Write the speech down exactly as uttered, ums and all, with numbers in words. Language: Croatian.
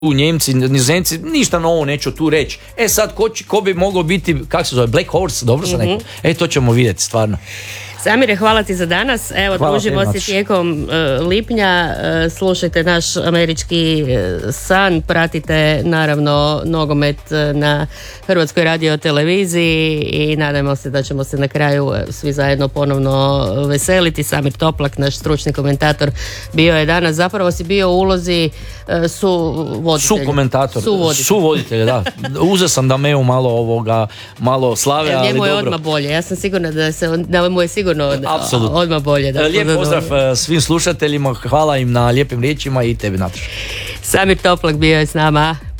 Njemci, Nizozemci, ništa novo neću tu reći. E sad, ko, ko bi mogao biti, kako se zove, Black Horse, dobro sam rekao? Mm-hmm. E, to ćemo vidjeti, stvarno. Samire, hvala ti za danas. Evo, hvala, družimo se tijekom uh, lipnja. Uh, slušajte naš američki uh, san, pratite naravno nogomet uh, na Hrvatskoj radioteleviziji i nadajmo se da ćemo se na kraju uh, svi zajedno ponovno veseliti. Samir Toplak, naš stručni komentator, bio je danas. Zapravo si bio u ulozi uh, su voditelj. Su komentator. Su voditelj. Su voditelj, da. Uzeo sam da me malo ovoga, malo slave, ali njemu je dobro. odmah bolje. Ja sam sigurna da, se, da mu je sigurno Od, Apsolutno. odmah bolje. Da Lijep pozdrav dobro. Svim slušateljima, hvala im na lijepim riječima i tebi, Nataša. Samir Toplak bio je s nama.